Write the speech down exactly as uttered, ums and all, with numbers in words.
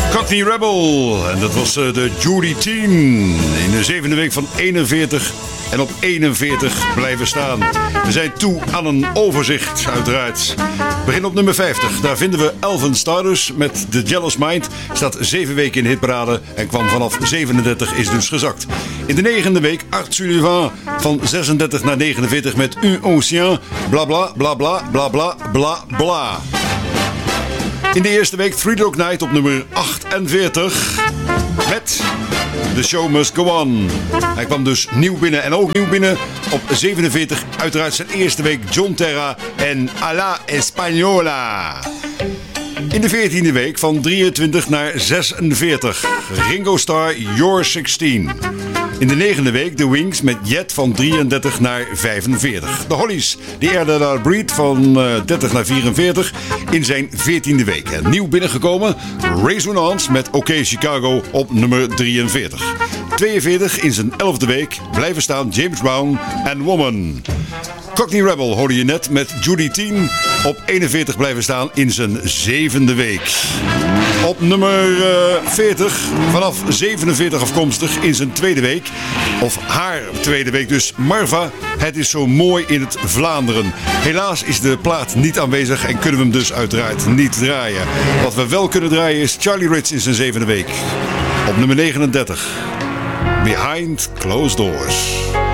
Cockney Rebel. En dat was uh, de Judy Teen. In de zevende week van eenenveertig. En op eenenveertig blijven staan. We zijn toe aan een overzicht, uiteraard. We beginnen op nummer vijftig. Daar vinden we Alvin Stardust met The Jealous Mind. Staat zeven weken in hitparade en kwam vanaf zevenendertig, is dus gezakt. In de negende week Art Sullivan van zesendertig naar negenenveertig met Un Océan. Bla bla bla bla bla bla bla bla. In de eerste week Three Dog Night op nummer achtenveertig met The Show Must Go On. Hij kwam dus nieuw binnen en ook nieuw binnen op zevenenveertig. Uiteraard zijn eerste week John Terra en A la Española. In de veertiende week van drieëntwintig naar zesenveertig. Ringo Starr, You're zestien. In de negende week The Wings met Jet van drieëndertig naar vijfenveertig. De Hollies, The Air That I Breathe van uh, dertig naar vierenveertig in zijn veertiende week. En nieuw binnengekomen Resonance met OK Chicago op nummer drieënveertig. tweeënveertig in zijn elfde week blijven staan James Brown en Woman. Cockney Rebel hoorde je net met Judy Teen op eenenveertig blijven staan in zijn zevende week. Op nummer uh, veertig, vanaf zevenenveertig afkomstig in zijn tweede week. Of haar tweede week dus, Marva. Het is zo mooi in het Vlaanderen. Helaas is de plaat niet aanwezig en kunnen we hem dus uiteraard niet draaien. Wat we wel kunnen draaien is Charlie Rich in zijn zevende week. Op nummer negenendertig, Behind Closed Doors.